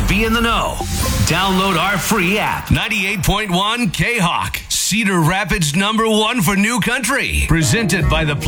be in the know. Download our free app. 98.1 K-Hawk, Cedar Rapids #1 for new country. Presented by the